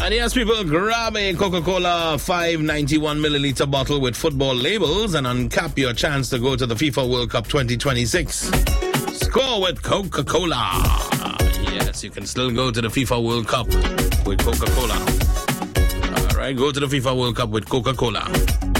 And yes, people, grab a Coca-Cola 591 milliliter bottle with football labels and uncap your chance to go to the FIFA World Cup 2026. Score with Coca-Cola. Yes, you can still go to the FIFA World Cup with Coca-Cola. All right, go to the FIFA World Cup with Coca-Cola.